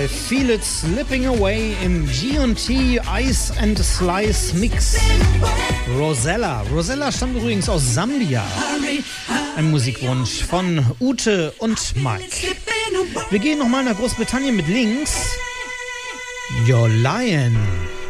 I Feel It Slipping Away im G&T Ice and Slice Mix. Rosella. Rosella stammt übrigens aus Sambia. Ein Musikwunsch von Ute und Mike. Wir gehen nochmal nach Großbritannien mit links. You're Lying.